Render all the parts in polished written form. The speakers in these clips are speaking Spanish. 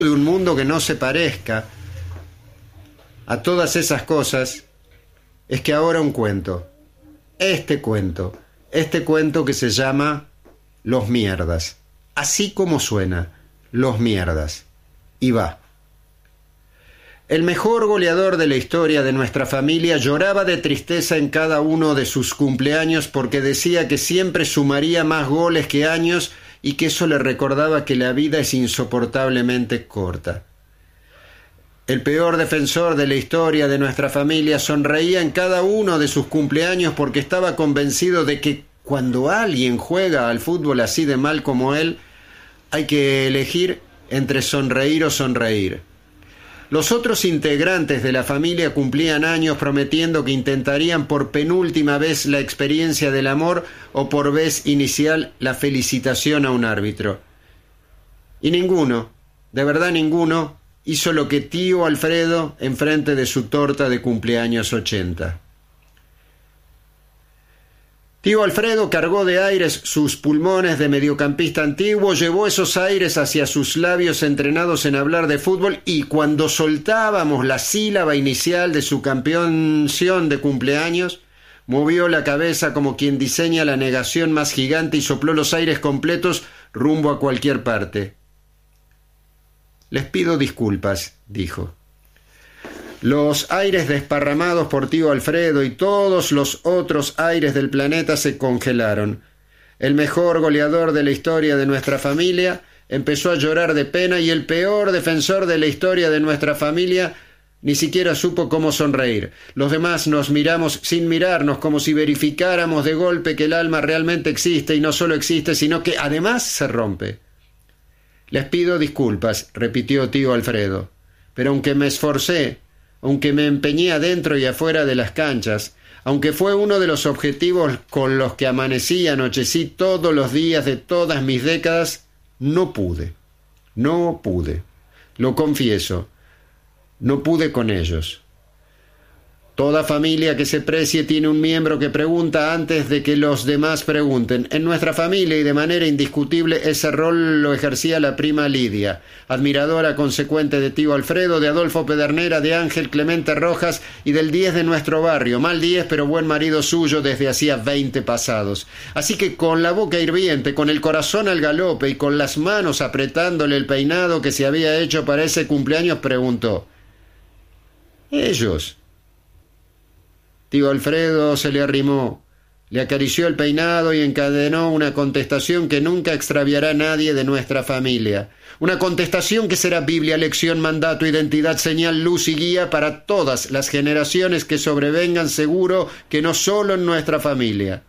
de un mundo que no se parezca a todas esas cosas es que ahora un cuento, este cuento que se llama Los Mierdas, así como suena, Los Mierdas, y va. El mejor goleador de la historia de nuestra familia lloraba de tristeza en cada uno de sus cumpleaños porque decía que siempre sumaría más goles que años y que eso le recordaba que la vida es insoportablemente corta. El peor defensor de la historia de nuestra familia sonreía en cada uno de sus cumpleaños porque estaba convencido de que cuando alguien juega al fútbol así de mal como él, hay que elegir entre sonreír o sonreír. Los otros integrantes de la familia cumplían años prometiendo que intentarían por penúltima vez la experiencia del amor o por vez inicial la felicitación a un árbitro. Y ninguno, de verdad ninguno, hizo lo que tío Alfredo enfrente de su torta de cumpleaños 80. Tío Alfredo cargó de aires sus pulmones de mediocampista antiguo, llevó esos aires hacia sus labios entrenados en hablar de fútbol y cuando soltábamos la sílaba inicial de su canción de cumpleaños, movió la cabeza como quien diseña la negación más gigante y sopló los aires completos rumbo a cualquier parte. Les pido disculpas, dijo. Los aires desparramados por tío Alfredo y todos los otros aires del planeta se congelaron. El mejor goleador de la historia de nuestra familia empezó a llorar de pena y el peor defensor de la historia de nuestra familia ni siquiera supo cómo sonreír. Los demás nos miramos sin mirarnos, como si verificáramos de golpe que el alma realmente existe y no solo existe, sino que además se rompe. Les pido disculpas, repitió tío Alfredo, pero aunque me esforcé, aunque me empeñé adentro y afuera de las canchas, aunque fue uno de los objetivos con los que amanecí y anochecí todos los días de todas mis décadas, no pude, lo confieso, no pude con ellos. Toda familia que se precie tiene un miembro que pregunta antes de que los demás pregunten. En nuestra familia, y de manera indiscutible, ese rol lo ejercía la prima Lidia, admiradora consecuente de tío Alfredo, de Adolfo Pedernera, de Ángel Clemente Rojas y del 10 de nuestro barrio, mal 10 pero buen marido suyo desde hacía 20 pasados. Así que con la boca hirviente, con el corazón al galope y con las manos apretándole el peinado que se había hecho para ese cumpleaños, preguntó: ¿ellos? Tío Alfredo se le arrimó, le acarició el peinado y encadenó una contestación que nunca extraviará nadie de nuestra familia. Una contestación que será Biblia, lección, mandato, identidad, señal, luz y guía para todas las generaciones que sobrevengan, seguro que no solo en nuestra familia.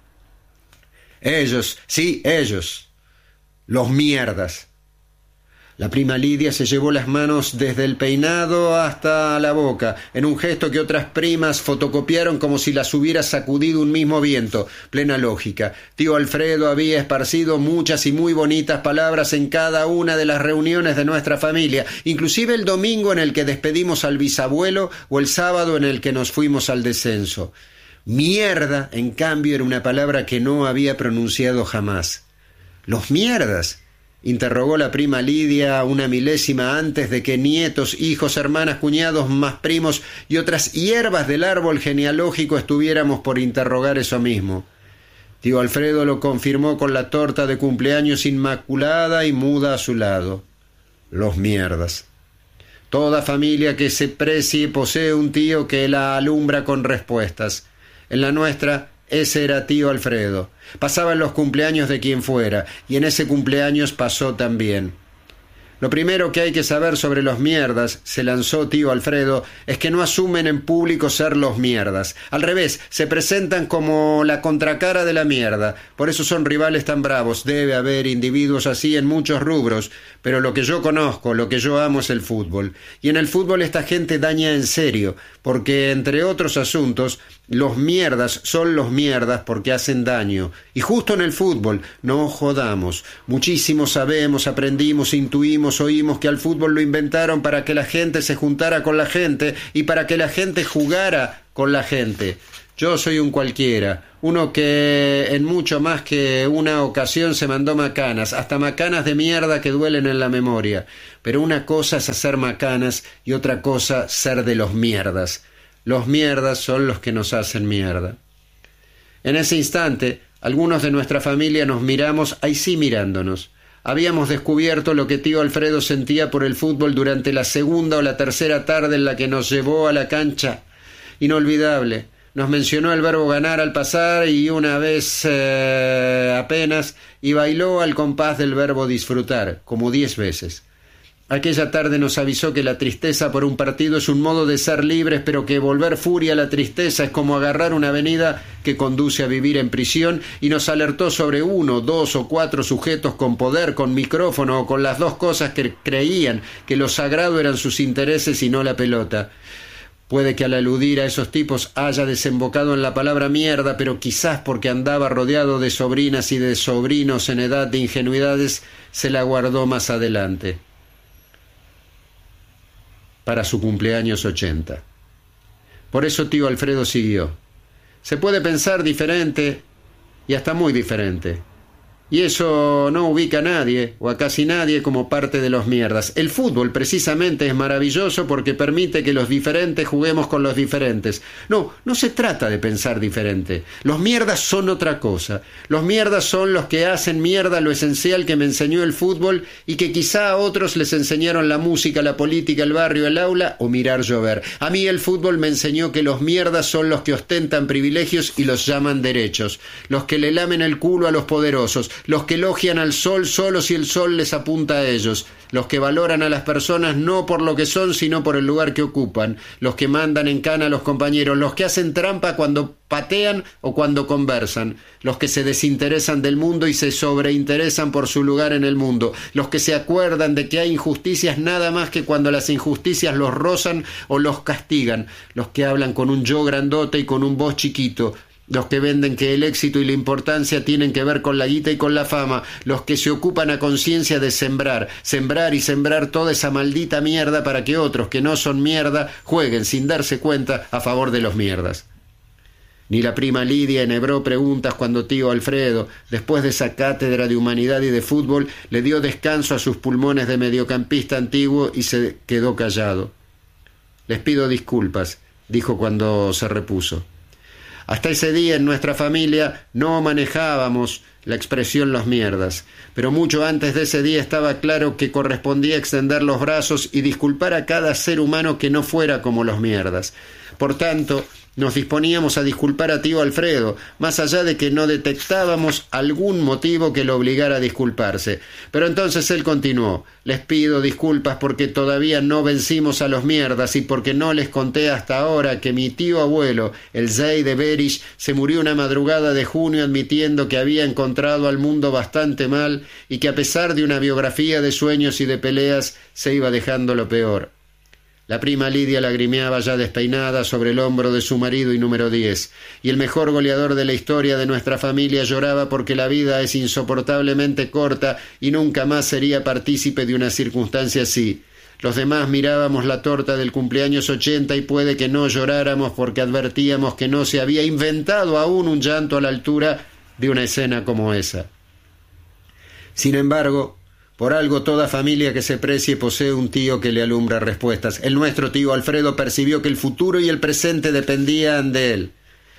Ellos, sí, ellos, los mierdas. La prima Lidia se llevó las manos desde el peinado hasta la boca, en un gesto que otras primas fotocopiaron como si las hubiera sacudido un mismo viento. Plena lógica. Tío Alfredo había esparcido muchas y muy bonitas palabras en cada una de las reuniones de nuestra familia, inclusive el domingo en el que despedimos al bisabuelo o el sábado en el que nos fuimos al descenso. Mierda, en cambio, era una palabra que no había pronunciado jamás. ¿Los mierdas?, interrogó la prima Lidia una milésima antes de que nietos, hijos, hermanas, cuñados, más primos y otras hierbas del árbol genealógico estuviéramos por interrogar eso mismo. Tío Alfredo lo confirmó con la torta de cumpleaños inmaculada y muda a su lado. Los mierdas. Toda familia que se precie posee un tío que la alumbra con respuestas. En la nuestra, ese era tío Alfredo. Pasaba en los cumpleaños de quien fuera, y en ese cumpleaños pasó también. Lo primero que hay que saber sobre los mierdas, se lanzó tío Alfredo, es que no asumen en público ser los mierdas. Al revés, se presentan como la contracara de la mierda. Por eso son rivales tan bravos. Debe haber individuos así en muchos rubros, pero lo que yo conozco, lo que yo amo es el fútbol. Y en el fútbol esta gente daña en serio, porque entre otros asuntos, los mierdas son los mierdas porque hacen daño. Y justo en el fútbol, no jodamos. Muchísimo sabemos, aprendimos, intuimos, oímos que al fútbol lo inventaron para que la gente se juntara con la gente y para que la gente jugara con la gente. Yo soy un cualquiera, uno que en mucho más que una ocasión se mandó macanas, hasta macanas de mierda que duelen en la memoria. Pero una cosa es hacer macanas y otra cosa ser de los mierdas. Los mierdas son los que nos hacen mierda. En ese instante, algunos de nuestra familia nos miramos, ahí sí mirándonos. Habíamos descubierto lo que tío Alfredo sentía por el fútbol durante la segunda o la tercera tarde en la que nos llevó a la cancha. Inolvidable. Nos mencionó el verbo ganar al pasar y una vez apenas, y bailó al compás del verbo disfrutar, como 10 veces. Aquella tarde nos avisó que la tristeza por un partido es un modo de ser libres, pero que volver furia a la tristeza es como agarrar una avenida que conduce a vivir en prisión, y nos alertó sobre 1, 2 o 4 sujetos con poder, con micrófono o con las dos cosas que creían que lo sagrado eran sus intereses y no la pelota. Puede que al aludir a esos tipos haya desembocado en la palabra mierda, pero quizás porque andaba rodeado de sobrinas y de sobrinos en edad de ingenuidades, se la guardó más adelante, para su cumpleaños 80. Por eso tío Alfredo siguió. Se puede pensar diferente y hasta muy diferente. Y eso no ubica a nadie, o a casi nadie, como parte de los mierdas. El fútbol, precisamente, es maravilloso porque permite que los diferentes juguemos con los diferentes. No se trata de pensar diferente. Los mierdas son otra cosa. Los mierdas son los que hacen mierda lo esencial que me enseñó el fútbol y que quizá a otros les enseñaron la música, la política, el barrio, el aula o mirar llover. A mí el fútbol me enseñó que los mierdas son los que ostentan privilegios y los llaman derechos. Los que le lamen el culo a los poderosos. Los que elogian al sol solo si el sol les apunta a ellos, los que valoran a las personas no por lo que son, sino por el lugar que ocupan, los que mandan en cana a los compañeros, los que hacen trampa cuando patean o cuando conversan, los que se desinteresan del mundo y se sobreinteresan por su lugar en el mundo, los que se acuerdan de que hay injusticias nada más que cuando las injusticias los rozan o los castigan, los que hablan con un yo grandote y con un vos chiquito, los que venden que el éxito y la importancia tienen que ver con la guita y con la fama, los que se ocupan a conciencia de sembrar y sembrar toda esa maldita mierda para que otros que no son mierda jueguen sin darse cuenta a favor de los mierdas. Ni la prima Lidia enhebró preguntas cuando tío Alfredo, después de esa cátedra de humanidad y de fútbol, le dio descanso a sus pulmones de mediocampista antiguo y se quedó callado. Les pido disculpas, dijo cuando se repuso. Hasta ese día en nuestra familia no manejábamos la expresión los mierdas, pero mucho antes de ese día estaba claro que correspondía extender los brazos y disculpar a cada ser humano que no fuera como los mierdas. Por tanto, nos disponíamos a disculpar a tío Alfredo, más allá de que no detectábamos algún motivo que lo obligara a disculparse. Pero entonces él continuó: les pido disculpas porque todavía no vencimos a los mierdas y porque no les conté hasta ahora que mi tío abuelo, el Zey de Berish, se murió una madrugada de junio admitiendo que había encontrado al mundo bastante mal y que a pesar de una biografía de sueños y de peleas se iba dejando lo peor. La prima Lidia lagrimeaba ya despeinada sobre el hombro de su marido y número 10, y el mejor goleador de la historia de nuestra familia lloraba porque la vida es insoportablemente corta y nunca más sería partícipe de una circunstancia así. Los demás mirábamos la torta del cumpleaños 80 y puede que no lloráramos porque advertíamos que no se había inventado aún un llanto a la altura de una escena como esa. Sin embargo, por algo toda familia que se precie posee un tío que le alumbra respuestas. El nuestro tío Alfredo percibió que el futuro y el presente dependían de él.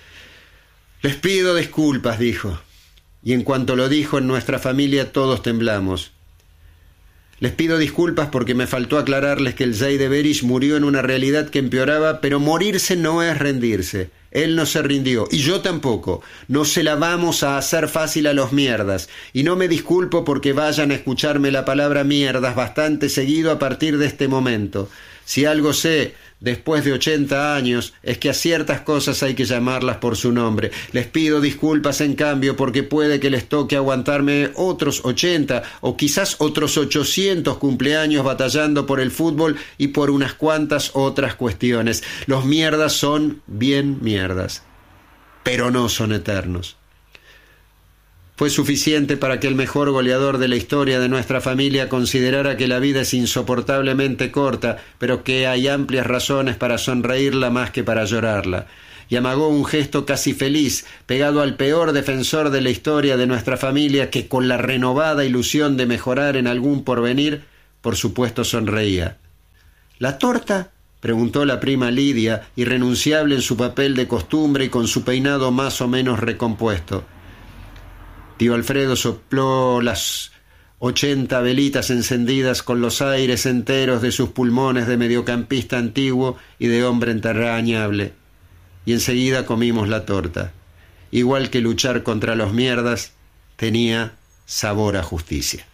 Les pido disculpas, dijo. Y en cuanto lo dijo, en nuestra familia todos temblamos. Les pido disculpas porque me faltó aclararles que el Zey de Berish murió en una realidad que empeoraba, pero morirse no es rendirse. Él no se rindió, y yo tampoco. No se la vamos a hacer fácil a los mierdas. Y no me disculpo porque vayan a escucharme la palabra mierdas bastante seguido a partir de este momento. Si algo sé, después de 80 años, es que a ciertas cosas hay que llamarlas por su nombre. Les pido disculpas en cambio porque puede que les toque aguantarme otros 80 o quizás otros 800 cumpleaños batallando por el fútbol y por unas cuantas otras cuestiones. Los mierdas son bien mierdas, pero no son eternos. Fue suficiente para que el mejor goleador de la historia de nuestra familia considerara que la vida es insoportablemente corta, pero que hay amplias razones para sonreírla más que para llorarla. Y amagó un gesto casi feliz, pegado al peor defensor de la historia de nuestra familia, que con la renovada ilusión de mejorar en algún porvenir, por supuesto sonreía. ¿La torta?, preguntó la prima Lidia, irrenunciable en su papel de costumbre y con su peinado más o menos recompuesto. Tío Alfredo sopló las 80 velitas encendidas con los aires enteros de sus pulmones de mediocampista antiguo y de hombre entrañable. Y enseguida comimos la torta. Igual que luchar contra los mierdas, tenía sabor a justicia.